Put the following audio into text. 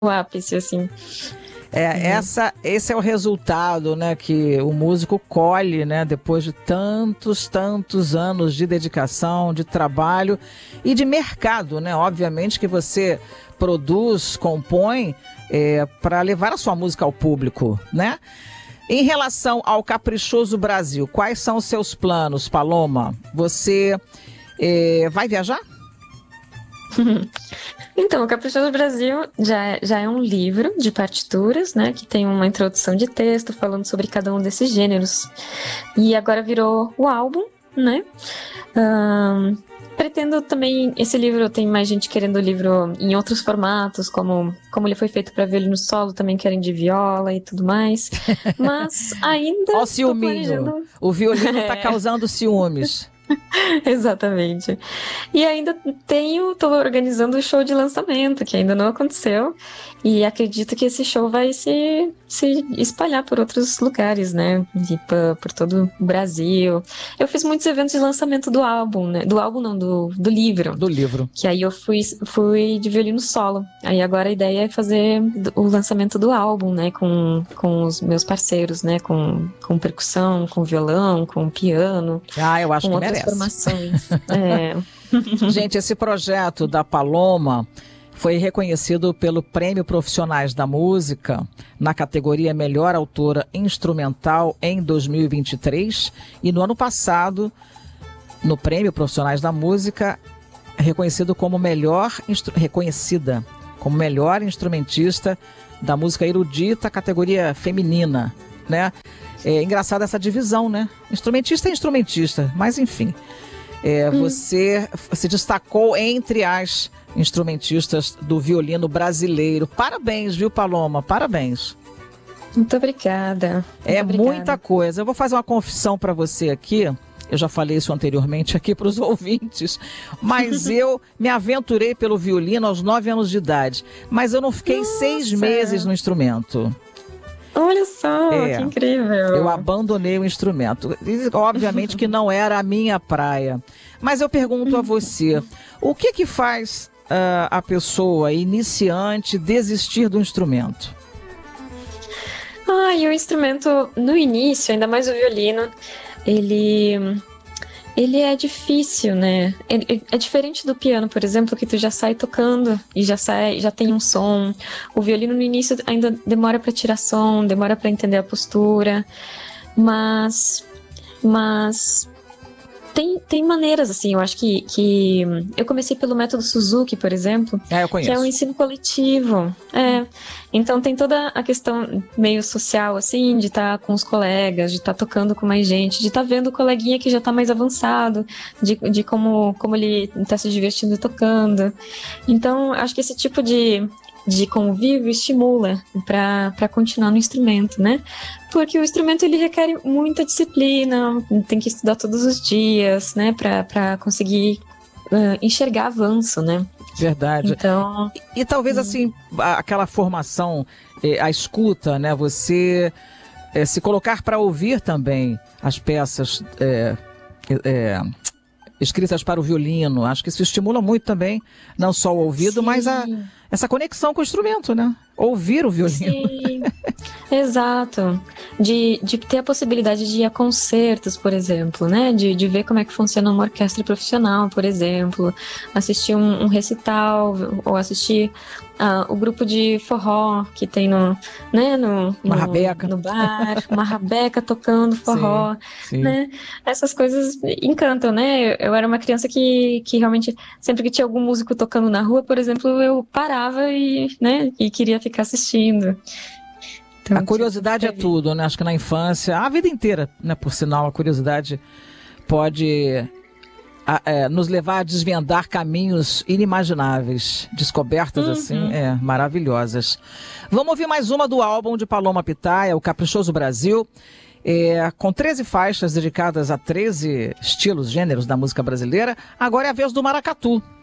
ápice, assim. Esse é o resultado, né, que o músico colhe, né, depois de tantos anos de dedicação, de trabalho e de mercado, né? Obviamente que você produz, compõe para levar a sua música ao público, né? Em relação ao Caprichoso Brasil, quais são os seus planos, Paloma? Você vai viajar? Então, o Caprichoso Brasil já é um livro de partituras, né? Que tem uma introdução de texto falando sobre cada um desses gêneros. E agora virou o álbum, né? Pretendo também, esse livro, tem mais gente querendo o livro em outros formatos, como ele foi feito para violino solo, também querem de viola e tudo mais. Mas ainda. Ó o ciúminho. O violino está causando ciúmes. Exatamente. E ainda estou organizando o show de lançamento, que ainda não aconteceu, e acredito que esse show vai se espalhar por outros lugares, né? Por todo o Brasil. Eu fiz muitos eventos de lançamento do álbum, né? Do álbum não, do livro. Do livro. Que aí eu fui de violino solo. Aí agora a ideia é fazer o lançamento do álbum, né? Com os meus parceiros, né? Com percussão, com violão, com piano. Eu acho que merece. Formações. Gente, esse projeto da Paloma foi reconhecido pelo Prêmio Profissionais da Música na categoria Melhor Autora Instrumental em 2023 e no ano passado, no Prêmio Profissionais da Música, reconhecida como melhor instrumentista da música erudita, categoria feminina, né? É engraçado essa divisão, né? Instrumentista é instrumentista, mas enfim. Você se destacou entre as instrumentistas do violino brasileiro. Parabéns, viu, Paloma? Parabéns. Muito obrigada. Muita coisa. Eu vou fazer uma confissão para você aqui. Eu já falei isso anteriormente aqui para os ouvintes, mas eu me aventurei pelo violino aos 9 anos de idade. Mas eu não fiquei 6 meses no instrumento. Olha só, que incrível. Eu abandonei o instrumento. Obviamente que não era a minha praia. Mas eu pergunto a você, o que faz a pessoa iniciante desistir do instrumento? E o instrumento, no início, ainda mais o violino, ele é difícil, né? É diferente do piano, por exemplo, que tu já sai tocando e já tem um som. O violino no início ainda demora para tirar som, demora para entender a postura, mas tem maneiras, assim, eu acho que eu comecei pelo método Suzuki, por exemplo, eu conheço. Que é um ensino coletivo. Então tem toda a questão meio social, assim, de estar com os colegas, de estar tocando com mais gente, de estar vendo o coleguinha que já está mais avançado, de como ele está se divertindo tocando. Então, acho que esse tipo de convívio estimula para continuar no instrumento, né? Porque o instrumento ele requer muita disciplina, tem que estudar todos os dias, né? Para conseguir enxergar avanço, né? Verdade. Então, e talvez assim, aquela formação, a escuta, né? Você se colocar para ouvir também as peças escritas para o violino. Acho que isso estimula muito também, não só o ouvido, sim, mas essa conexão com o instrumento, né? Ouvir o violino. Sim, exato. De ter a possibilidade de ir a concertos, por exemplo, né? De ver como é que funciona uma orquestra profissional, por exemplo. Assistir um recital, ou assistir o grupo de forró que tem no bar, uma rabeca tocando forró, sim. Né? Essas coisas encantam, né? Eu era uma criança que realmente, sempre que tinha algum músico tocando na rua, por exemplo, eu parava e queria ficar assistindo. Então, a curiosidade é tudo, né? Acho que na infância, a vida inteira, né? Por sinal, a curiosidade pode nos levar a desvendar caminhos inimagináveis, descobertas assim, maravilhosas. Vamos ouvir mais uma do álbum de Paloma Pitaya, O Caprichoso Brasil, com 13 faixas dedicadas a 13 estilos, gêneros da música brasileira. Agora é a vez do maracatu.